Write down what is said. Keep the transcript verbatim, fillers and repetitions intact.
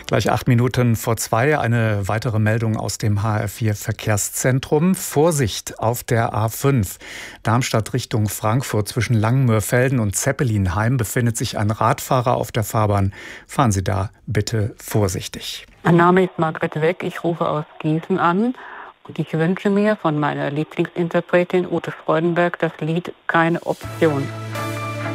Gleich acht Minuten vor zwei eine weitere Meldung aus dem H R vier Verkehrszentrum. Vorsicht auf der A fünf. Darmstadt Richtung Frankfurt zwischen Langenmörfelden und Zeppelinheim befindet sich ein Radfahrer auf der Fahrbahn. Fahren Sie da bitte vorsichtig. Mein Name ist Margret Weck, ich rufe aus Gießen an und ich wünsche mir von meiner Lieblingsinterpretin Ute Freudenberg das Lied Keine Option.